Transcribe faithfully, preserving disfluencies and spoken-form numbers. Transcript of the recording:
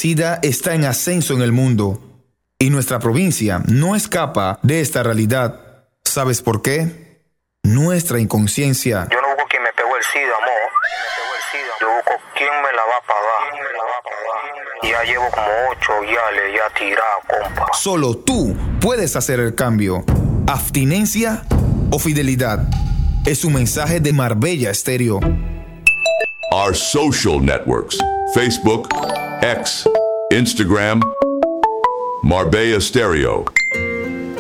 SIDA está en ascenso en el mundo y nuestra provincia no escapa de esta realidad. ¿Sabes por qué? Nuestra inconsciencia. Yo no busco quien me pegó el SIDA, amor. Yo busco quién me la va a pagar. Ya llevo como ocho viales ya tirado, compa. Solo tú puedes hacer el cambio. Abstinencia o fidelidad. Es un mensaje de Marbella Estéreo. Our social networks: Facebook, X, Instagram, Marbella Stereo.